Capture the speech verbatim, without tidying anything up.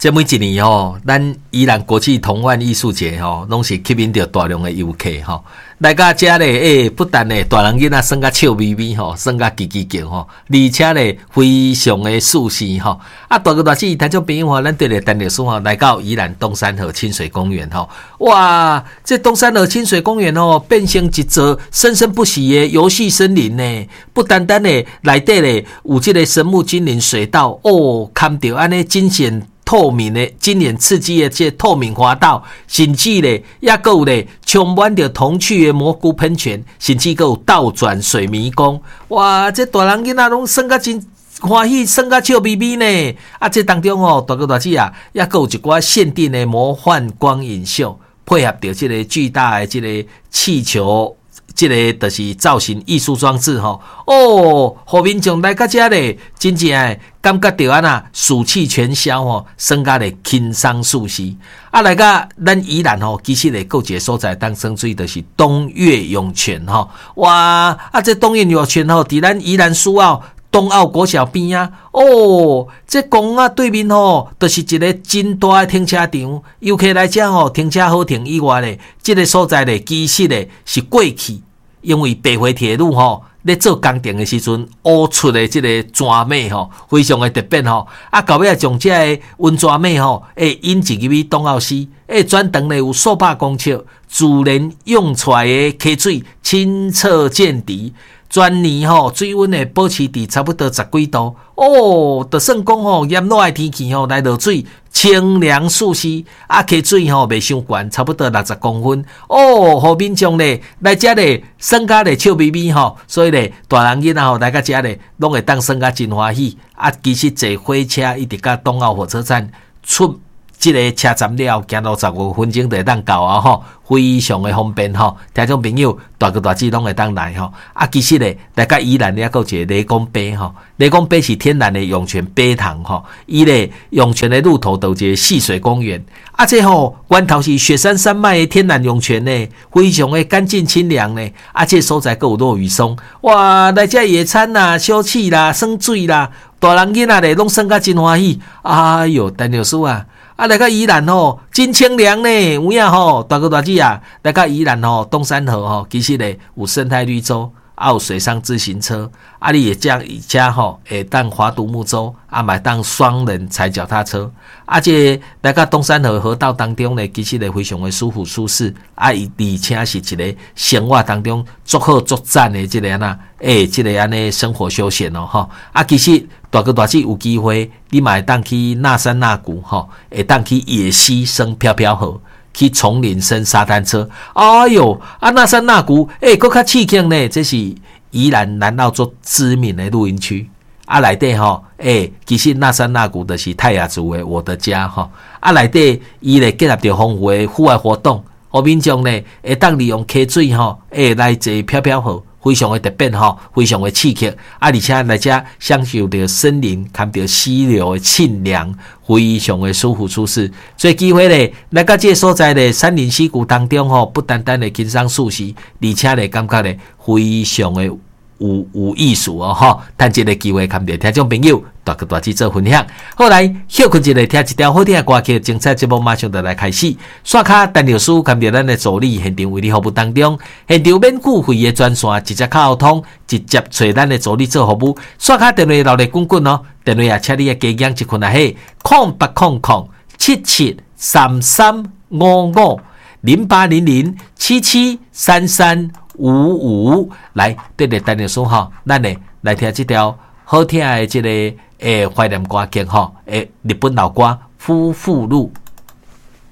这每一年吼，咱宜兰国际童玩艺术节吼，拢是吸引到大量的游客吼。来到这咧，诶、欸，不但咧大人囡仔耍甲笑眯眯吼，耍甲叽叽叫吼，而且咧非常的舒适吼。啊，大哥大姐，听众朋友吼，咱对咧陈律师吼，来到宜兰东山河亲水公园吼，哇，这东山河亲水公园吼，变成一座生生不息的游戏森林呢。不单单咧内底咧有这个神木精灵水道哦，看到安尼惊险。透明的、今年刺激的这透明滑道，甚至咧，也够有咧，充满着童趣的蘑菇喷泉，甚至够有倒转水迷宫。哇！这大人囡仔拢耍甲真欢喜，耍甲笑眯眯呢。啊，这当中哦，大哥大姐啊，也够有一寡限定的魔幻光影秀，配合着这个巨大的这个气球。这个就是造型艺术装置吼，哦，互民众来到这咧，真正诶感觉到安那暑气全消吼，生甲咧轻松舒适。啊，来到咱宜兰吼，其实咧，有一个所在当生水就是东岳涌泉吼，哇！啊，这东岳涌泉吼，伫咱宜兰市澳东澳国小边啊，哦，这公啊对面吼，就是一个真大的停车场，游客来遮吼，停车好停以外咧，这个所在咧，其实咧是过去。因为北回铁路吼，咧做工程的时阵，挖出的这个泉尾吼，非常的特别吼。啊，到尾将这个温泉尾吼，诶，引入去东澳市，诶，转长咧有数百公尺，自然涌出来的溪水清澈见底。全年吼水温会保持伫差不多十几度哦，就算讲吼炎热的天气吼来落水清凉舒适，啊溪水吼袂伤悬，差不多六十公分哦，互民众咧来遮咧耍甲咧笑眯眯吼，所以咧大人囡仔吼来到遮咧拢会当耍甲真欢喜啊！其实坐火车一直到东澳火车站出。这个车站了，行路十五分钟就会当到啊！吼，非常的方便吼。听众朋友，大哥大姐拢会当来吼。啊，其实咧，大家宜兰咧，还有一个雷公碑吼。雷公碑是天然的涌泉碑塘吼。伊咧涌泉的路途都有一个戏水公园。啊，这吼源头是雪山山脉的天然涌泉呢，非常的干净清凉呢。啊，这所在还有落雨松，哇！来这野餐啦、休憩啦、耍水啦，大人囡仔咧拢耍甲真欢喜。哎哟，陈律师啊！啊，来到宜兰吼，真清凉呢，有影吼，大哥大姐啊，来到宜兰吼，东山河吼，其实咧有生态绿洲，啊有水上自行车，啊你也将以家吼，会当划独木舟，啊买当双人踩脚踏车，啊这来到东山河河道当中咧，其实咧非常的舒服舒适，啊而且是一个生活当中足好足赞的这个安那，诶，这个安尼生活休闲哦吼，啊其实。大哥大姐有机会，你嘛会当去那山那谷吼，会当去野溪升飘飘河，去丛林升沙滩车。哎哟，啊那山那谷，诶、欸，搁较刺激呢。这是宜兰南澳做知名的露营区。啊内底吼，诶、欸，其实那山那谷就是泰雅族的我的家吼。啊内底伊咧结合着丰富的户外活动，互民众呢会当利用溪水吼，诶、欸、来坐飘飘河。非常的特别吼，非常的刺激，啊！而且来遮享受着森林，看到溪流的清凉，非常的舒服舒适。所以机会咧，来到这个所在咧，山林溪谷当中吼，不单单的轻松舒适，而且咧感觉咧非常的有有意思哦吼。趁这个机会，看到听众朋友大哥大姐做分享。后来休困一下，听一条好听的歌曲，精彩节目马上就来开始。刷卡陈律师看到咱的助理现场为你服务当中，现场免付费的专线，直接卡互通，直接找咱的助理做服务。刷卡电话留咧滚滚哦，电话啊，请你嘅家养一群啊嘿，空八空空七七三三五五零八零零七七三三五五，来对咧陈律师哈，咱呢来听这条好听的这个诶怀念歌曲哈，诶日本老歌《夫妇路》。